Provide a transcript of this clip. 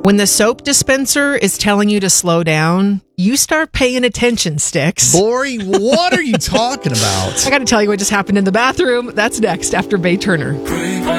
When the soap dispenser is telling you to slow down, you start paying attention, Sticks. Lori, what are you talking about? I got to tell you what just happened in the bathroom. That's next after Bay Turner.